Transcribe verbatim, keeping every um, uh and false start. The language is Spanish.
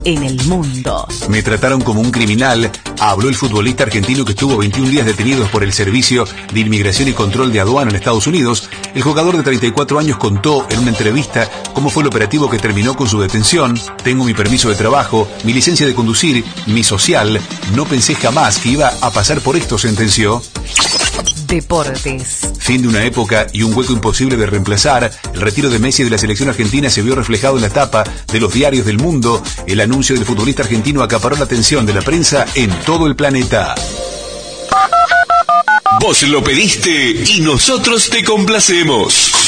en el mundo. Me trataron como un criminal, habló el futbolista argentino que estuvo veintiún días detenido por el Servicio de Inmigración y Control de Aduana en Estados Unidos. El jugador de treinta y cuatro años contó en una entrevista cómo fue el operativo que terminó con su detención. Tengo mi permiso de trabajo, mi licencia de conducir, mi social. No pensé jamás que iba a pasar por esto, sentenció. Deportes. Fin de una época y un hueco imposible de reemplazar. El retiro de Messi de la selección argentina se vio reflejado en la tapa de los diarios del mundo. El anuncio del futbolista argentino acaparó la atención de la prensa en todo el planeta. Vos lo pediste y nosotros te complacemos.